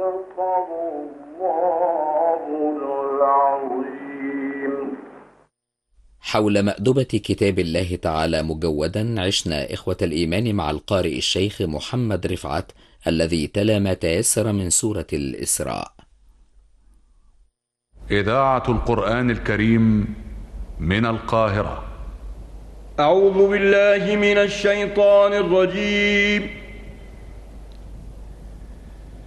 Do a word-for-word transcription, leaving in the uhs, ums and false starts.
حول مأدبة كتاب الله تعالى مجودا عشنا إخوة الإيمان مع القارئ الشيخ محمد رفعت الذي تلا ما تيسر من سورة الإسراء. إذاعة القرآن الكريم من القاهرة. أعوذ بالله من الشيطان الرجيم.